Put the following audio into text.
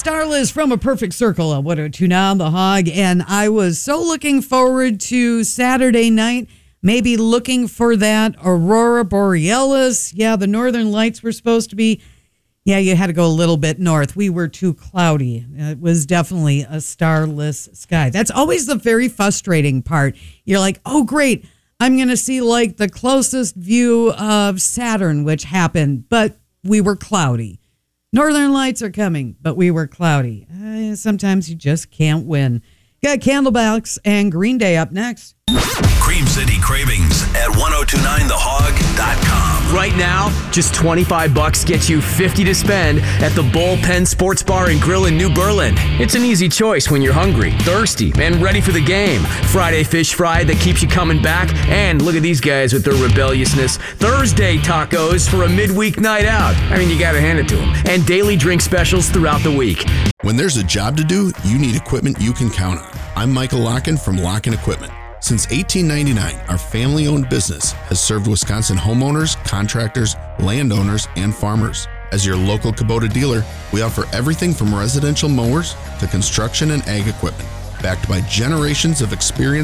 Starless from A Perfect Circle on 102.9 The Hog. And I was so looking forward to Saturday night, maybe looking for that Aurora Borealis. Yeah, the Northern Lights were supposed to be. Yeah, you had to go a little bit north. We were too cloudy. It was definitely a starless sky. That's always the very frustrating part. You're like, oh, great. I'm going to see like the closest view of Saturn, which happened, but we were cloudy. Northern Lights are coming, but we were cloudy. Sometimes you just can't win. Got Candlebox and Green Day up next. Cream City Cravings at 1029thehog.com. Right now, just $25 gets you $50 to spend at the Bullpen Sports Bar and Grill in New Berlin. It's an easy choice when you're hungry, thirsty, and ready for the game. Friday fish fry that keeps you coming back. And look at these guys with their rebelliousness. Thursday tacos for a midweek night out. I mean, you gotta hand it to them. And daily drink specials throughout the week. When there's a job to do, you need equipment you can count on. I'm Michael Locken from Locken Equipment. Since 1899, our family-owned business has served Wisconsin homeowners, contractors, landowners, and farmers. As your local Kubota dealer, we offer everything from residential mowers to construction and ag equipment, backed by generations of experience